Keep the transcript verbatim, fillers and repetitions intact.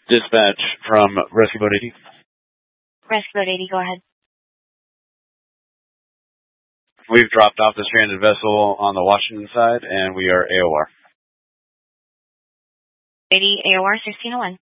Dispatch from Rescue Boat eighty. Rescue Boat eighty, go ahead. We've dropped off the stranded vessel on the Washington side, and we are A O R. eighty A O R sixteen oh one.